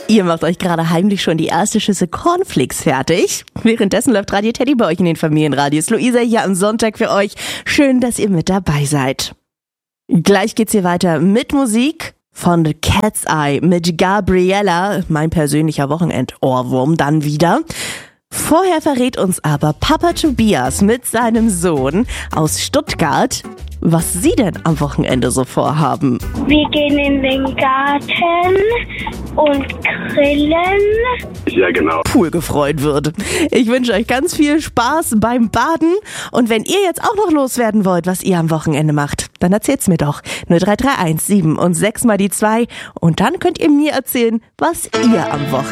Ihr macht euch gerade heimlich schon die erste Schüssel Cornflakes fertig. Währenddessen läuft Radio Teddy bei euch in den Familienradios. Luisa hier am Sonntag für euch. Schön, dass ihr mit dabei seid. Gleich geht's hier weiter mit Musik von The Cat's Eye mit Gabriella, mein persönlicher Wochenendohrwurm dann wieder. Vorher verrät uns aber Papa Tobias mit seinem Sohn aus Stuttgart, was sie denn am Wochenende so vorhaben. Wir gehen in den Garten und grillen. Ja, genau. Pool gefreut wird. Ich wünsche euch ganz viel Spaß beim Baden. Und wenn ihr jetzt auch noch loswerden wollt, was ihr am Wochenende macht, dann erzählt's mir doch. 0331 7 und 6 mal die 2. Und dann könnt ihr mir erzählen, was ihr am Wochenende